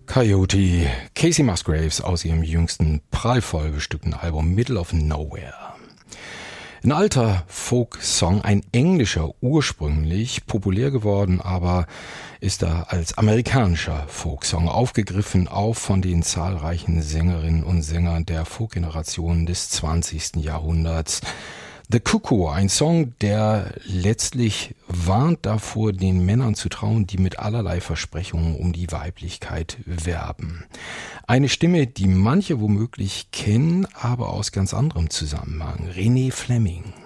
Coyote, Casey Musgraves aus ihrem jüngsten prallvoll bestückten Album Middle of Nowhere. Ein alter Folk-Song, ein englischer ursprünglich, populär geworden, aber ist da als amerikanischer Folk-Song aufgegriffen, auch von den zahlreichen Sängerinnen und Sängern der Folk-Generation des 20. Jahrhunderts. The Cuckoo, ein Song, der letztlich warnt davor, den Männern zu trauen, die mit allerlei Versprechungen um die Weiblichkeit werben. Eine Stimme, die manche womöglich kennen, aber aus ganz anderem Zusammenhang. Renee Fleming.